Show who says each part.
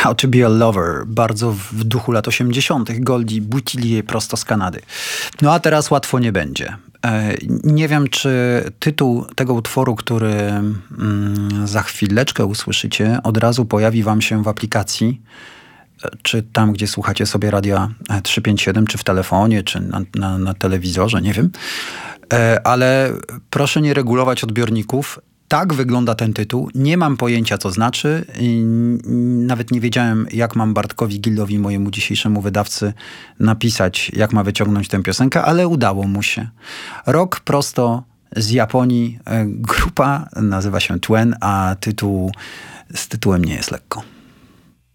Speaker 1: How to be a Lover, bardzo w duchu lat 80. Goldie Boutillier prosto z Kanady. No a teraz łatwo nie będzie. Nie wiem, czy tytuł tego utworu, który za chwileczkę usłyszycie, od razu pojawi wam się w aplikacji, czy tam, gdzie słuchacie sobie Radia 357, czy w telefonie, czy na telewizorze, nie wiem. Ale proszę nie regulować odbiorników. Tak wygląda ten tytuł. Nie mam pojęcia, co znaczy. Nawet nie wiedziałem, jak mam Bartkowi Gildowi, mojemu dzisiejszemu wydawcy, napisać, jak ma wyciągnąć tę piosenkę, ale udało mu się. Rock prosto z Japonii. Grupa nazywa się Twen, a z tytułem nie jest lekko.